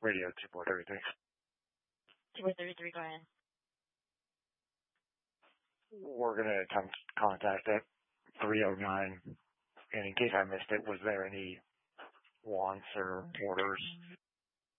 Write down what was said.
Radio 2433. 2433, go ahead. We're going to attempt contact at 309. And in case I missed it, was there any wants or orders